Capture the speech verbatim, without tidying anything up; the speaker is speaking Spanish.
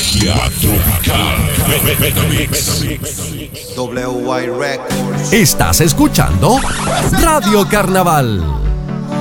Magia Tropical Megamix. W Y Records. Estás escuchando Radio Carnaval.